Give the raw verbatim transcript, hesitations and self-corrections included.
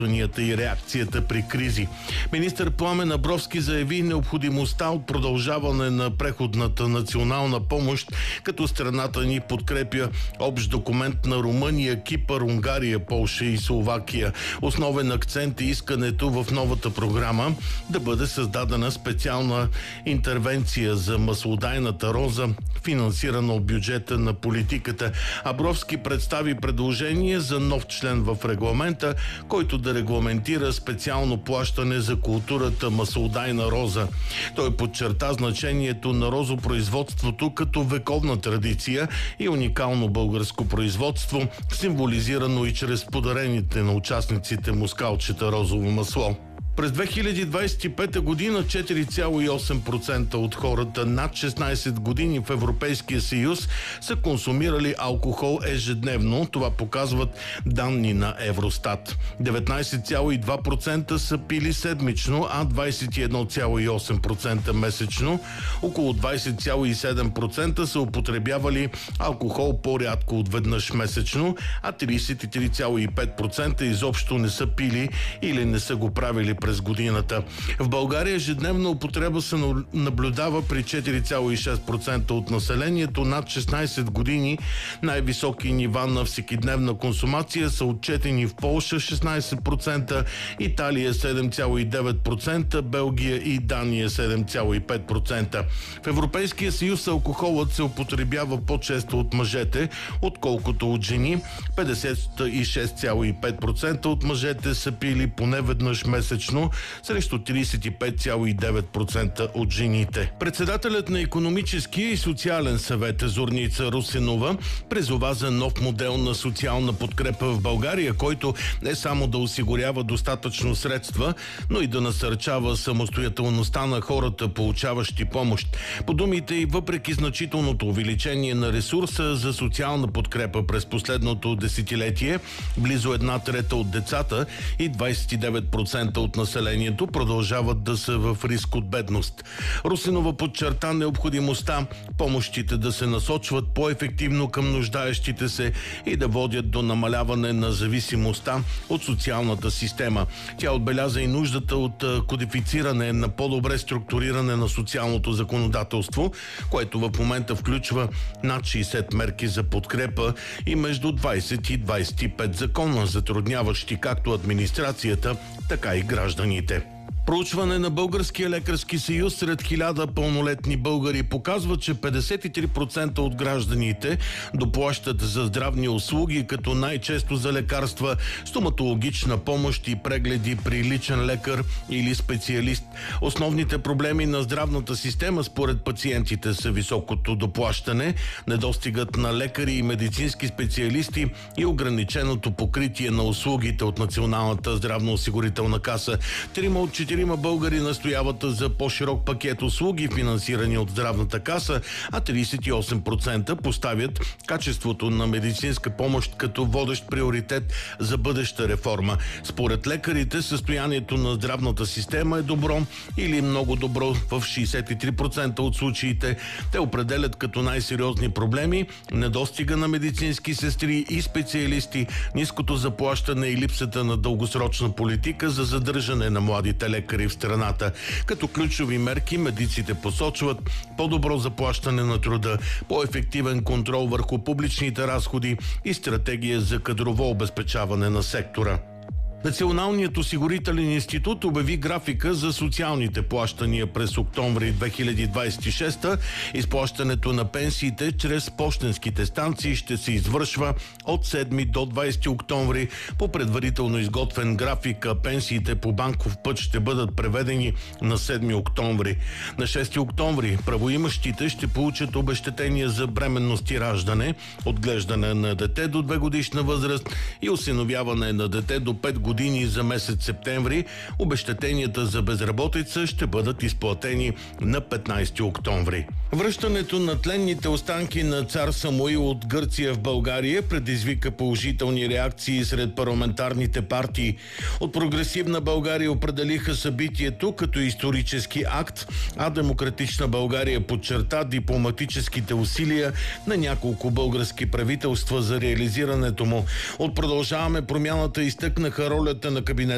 и реакцията при кризи. Министър Пламен Абровски заяви необходимостта от продължаване на преходната национална помощ, като страната ни подкрепя общ документ на Румъния, Кипър, Унгария, Полша и Словакия. Основен акцент е искането в новата програма да бъде създадена специална интервенция за маслодайната роза, финансирана от бюджета на политиката. Абровски представи предложение за нов член в регламента, който да регламентира специално плащане за културата маслодайна роза. Той подчерта значението на розопроизводството като вековна традиция и уникално българско производство, символизирано и чрез подарените на участниците мускалчета розово масло. През две хиляди двадесет и пета година четири цяло и осем процента от хората над шестнадесет години в Европейския съюз са консумирали алкохол ежедневно. Това показват данни на Евростат. деветнадесет цяло и два процента са пили седмично, а двадесет и едно цяло и осем процента месечно. Около двадесет цяло и седем процента са употребявали алкохол по-рядко от веднъж месечно, а тридесет и три цяло и пет процента изобщо не са пили или не са го правили през годината. В България ежедневна употреба се наблюдава при четири цяло и шест процента от населението над шестнадесет години. Най-високи нива на всекидневна консумация са отчетени в Полша шестнадесет процента, Италия седем цяло и девет процента, Белгия и Дания седем цяло и пет процента. В Европейския съюз алкохолът се употребява по-често от мъжете, отколкото от жени. петдесет и шест цяло и пет процента от мъжете са пили поне веднъж месечно, срещу тридесет и пет цяло и девет процента от жените. Председателят на Икономическия и социален съвет Зорница Русинова призова за нов модел на социална подкрепа в България, който не само да осигурява достатъчно средства, но и да насърчава самостоятелността на хората, получаващи помощ. По думите и въпреки значителното увеличение на ресурса за социална подкрепа през последното десетилетие, близо една трета от децата и двадесет и девет процента от населението продължават да са в риск от бедност. Русинова подчерта необходимостта помощите да се насочват по-ефективно към нуждаещите се и да водят до намаляване на зависимостта от социалната система. Тя отбеляза и нуждата от кодифициране на по-добре структуриране на социалното законодателство, което в момента включва над шейсет мерки за подкрепа и между двадесет и двадесет и пет закона, затрудняващи както администрацията, така и гражданите. Проучване на Българския лекарски съюз сред хиляда пълнолетни българи показва, че петдесет и три процента от гражданите доплащат за здравни услуги, като най-често за лекарства, стоматологична помощ и прегледи при личен лекар или специалист. Основните проблеми на здравната система според пациентите са високото доплащане, недостигът на лекари и медицински специалисти и ограниченото покритие на услугите от Националната здравноосигурителна каса. Трима от четирима българи настояват за по-широк пакет услуги, финансирани от здравната каса, а тридесет и осем процента поставят качеството на медицинска помощ като водещ приоритет за бъдеща реформа. Според лекарите, състоянието на здравната система е добро или много добро в шейсет и три процента от случаите. Те определят като най-сериозни проблеми недостига на медицински сестри и специалисти, ниското заплащане и липсата на дългосрочна политика за задържане на младите лекари в страната. Като ключови мерки медиците посочват по-добро заплащане на труда, по-ефективен контрол върху публичните разходи и стратегия за кадрово обезпечаване на сектора. Националният осигурителен институт обяви графика за социалните плащания през октомври две хиляди двадесет и шеста. Изплащането на пенсиите чрез пощенските станции ще се извършва от седми до двадесети октомври по предварително изготвен график, а пенсиите по банков път ще бъдат преведени на седми октомври. На шести октомври правоимащите ще получат обезщетения за бременност и раждане, отглеждане на дете до две годишна възраст и осиновяване на дете до пет години години за месец септември. Обезщетенията за безработица ще бъдат изплатени на петнадесети октомври. Връщането на тленните останки на цар Самуил от Гърция в България предизвика положителни реакции сред парламентарните партии. От Прогресивна България определиха събитието като исторически акт, а Демократична България подчерта дипломатическите усилия на няколко български правителства за реализирането му. От Продължаваме промяната изтъкнаха ролята на кабинет